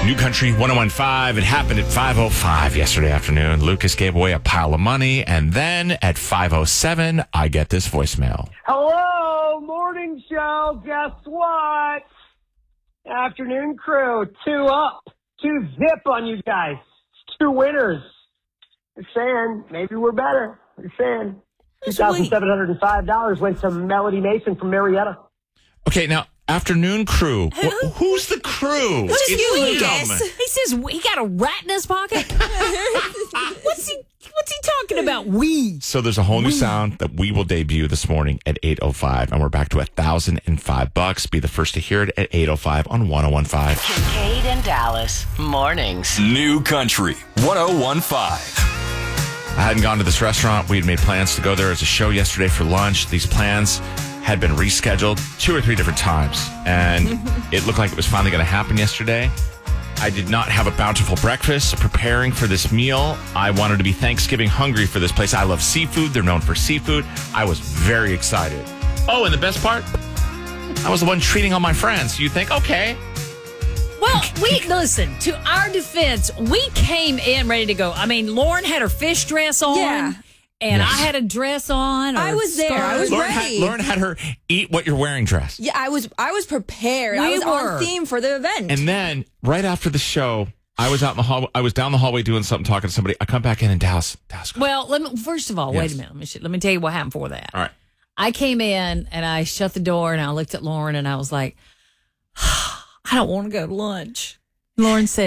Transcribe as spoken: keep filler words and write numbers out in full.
New Country one oh one point five. It happened at five oh five yesterday afternoon. Lucas gave away a pile of money. And then at five oh seven, I get this voicemail. Hello, morning show. Guess what? Afternoon crew. Two up. Two zip on you guys. Two winners. They're saying maybe we're better. They're saying two thousand seven hundred five dollars went to Melody Mason from Marietta. Okay, now, afternoon crew. Who? Wh- who's the crew? Who's It's Lucas? Liam. He says he got a rat in his pocket. what's he? What's he talking about? We. So there's a whole new sound that we will debut this morning at eight oh five, and we're back to one thousand five bucks. Be the first to hear it at eight oh five on one oh one point five. Kincaid and Dallas mornings. New Country one oh one point five. I hadn't gone to this restaurant. We had made plans to go there as a show yesterday for lunch. These plans had been rescheduled two or three different times, and it looked like it was finally going to happen yesterday. I did not have a bountiful breakfast preparing for this meal. I wanted to be Thanksgiving hungry for this place. I love seafood. They're known for seafood. I was very excited. Oh, and the best part? I was the one treating all my friends. You think, okay. Well, we listen, to our defense, we came in ready to go. I mean, Lauren had her fish dress on. Yeah. And Yes. I had a dress on. or I was there. I was skirt. Lauren had, ready. Lauren had her eat what you're wearing dress. Yeah, I was I was prepared. We I was were. on theme for the event. And then right after the show, I was out in the hall. I was down the hallway doing something, talking to somebody. I come back in and Dallas. Dallas. Well, let me, first of all, Yes. wait a minute. Let me, sh- let me tell you what happened before that. All right. I came in and I shut the door and I looked at Lauren and I was like, I don't want to go to lunch. Lauren said,